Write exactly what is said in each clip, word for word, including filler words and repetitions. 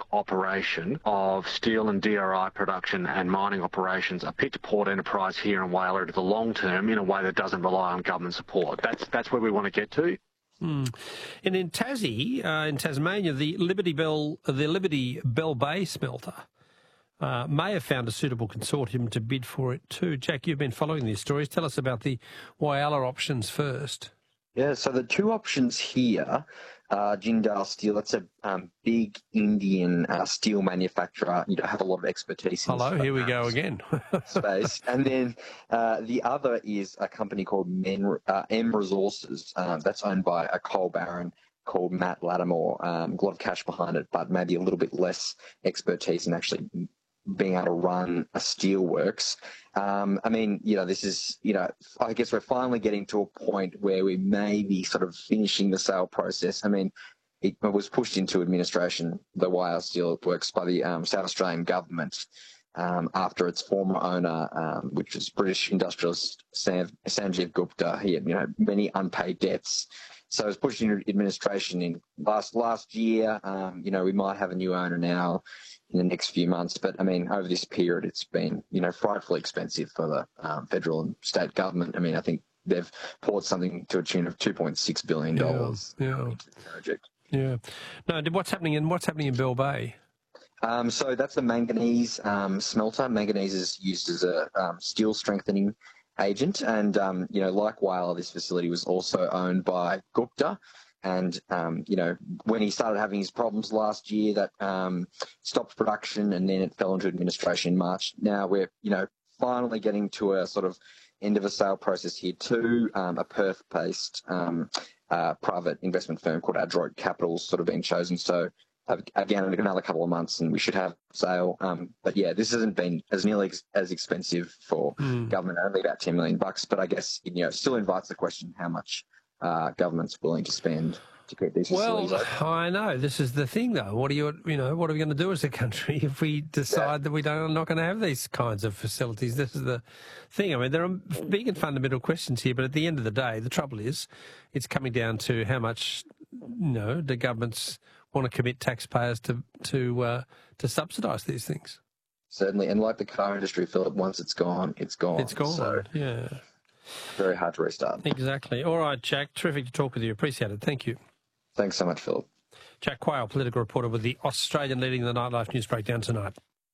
operation of steel and D R I production and mining operations, a pit-to-port enterprise here in Whyalla into the long term in a way that doesn't rely on government support. That's that's where we want to get to. Hmm. And in Tassie, uh, in Tasmania, the Liberty Bell, the Liberty Bell Bay smelter uh, may have found a suitable consortium to bid for it too. Jack, you've been following these stories. Tell us about the Whyalla options first. Yeah, so the two options here, uh, Jindal Steel, that's a um, big Indian uh, steel manufacturer. You don't have a lot of expertise in Hello, this, here we uh, go again. space. And then uh, the other is a company called Men, uh, M Resources. Uh, that's owned by a coal baron called Matt Lattimore. Um, a lot of cash behind it, but maybe a little bit less expertise in actually being able to run a steelworks. Um, I mean, you know, this is, you know, I guess we're finally getting to a point where we may be sort of finishing the sale process. I mean, it was pushed into administration, the Whyalla Steelworks, by the um, South Australian government um, after its former owner, um, which was British industrialist Sam, Sanjeev Gupta. He had, you know, many unpaid debts. So it was pushed into administration in last last year. Um, you know, we might have a new owner now in the next few months. But, I mean, over this period, it's been, you know, frightfully expensive for the um, federal and state government. I mean, I think they've poured something to a tune of two point six billion dollars yeah, yeah. into the project. Yeah. No, what's happening in, what's happening in Bell Bay? Um, so that's the manganese um, smelter. Manganese is used as a um, steel strengthening agent. And, um, you know, like Whyalla, this facility was also owned by Gupta. And, um, you know, when he started having his problems last year, that um, stopped production, and then it fell into administration in March. Now we're, you know, finally getting to a sort of end of a sale process here too. Um, a Perth-based um, uh, private investment firm called Adroit Capital's sort of been chosen. So, uh, again, another couple of months and we should have a sale. Um, but, yeah, this hasn't been as nearly ex- as expensive for mm. government, only about ten million bucks. But I guess, you know, it still invites the question how much Uh, government's willing to spend to keep these facilities well, open. I know. This is the thing, though. What are you, you know, what are we going to do as a country if we decide yeah. that we don't, are not going to have these kinds of facilities? This is the thing. I mean, there are big and fundamental questions here, but at the end of the day, the trouble is, it's coming down to how much, you know, the governments want to commit taxpayers to to uh, to subsidise these things. Certainly, and like the car industry, Philip, once it's gone, it's gone. It's gone. So. Yeah. Very hard to restart. Exactly. All right, Jack. Terrific to talk with you. Appreciate it. Thank you. Thanks so much, Philip. Jack Quayle, political reporter with the Australian leading the Nightlife News Breakdown tonight.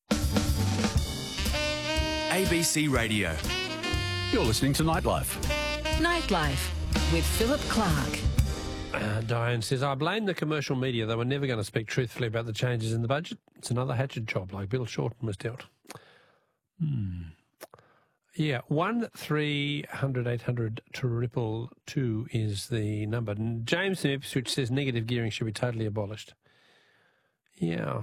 A B C Radio. You're listening to Nightlife. Nightlife with Philip Clark. Uh, Diane says, I blame the commercial media. They were never going to speak truthfully about the changes in the budget. It's another hatchet job like Bill Shorten was dealt. Hmm. Yeah, one three hundred eight hundred triple two is the number. James from Ipswich says negative gearing should be totally abolished. Yeah.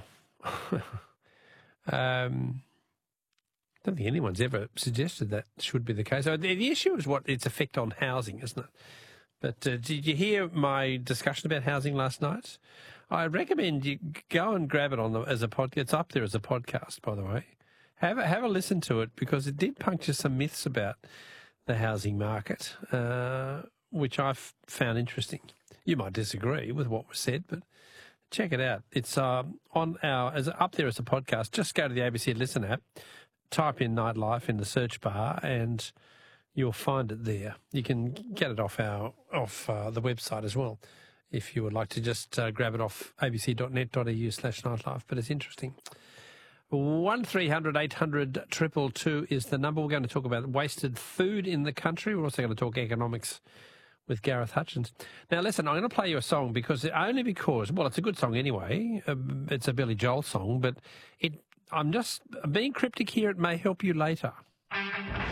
um, I don't think anyone's ever suggested that should be the case. The, the issue is what its effect on housing, isn't it? But uh, did you hear my discussion about housing last night? I recommend you go and grab it on the, as a podcast. It's up there as a podcast, by the way. Have a, have a listen to it, because it did puncture some myths about the housing market, uh, which I've found interesting. You might disagree with what was said, but check it out. It's um, on our as up there as a podcast. Just go to the A B C Listen app, type in Nightlife in the search bar, and you'll find it there. You can get it off our off uh, the website as well, if you would like to just uh, grab it off abc.net.au slash nightlife. But it's interesting. One three hundred eight hundred triple two is the number. We're going to talk about wasted food in the country. We're also going to talk economics with Gareth Hutchins. Now, listen, I'm going to play you a song because only because, well, it's a good song anyway. It's a Billy Joel song, but it. I'm just being cryptic here. It may help you later.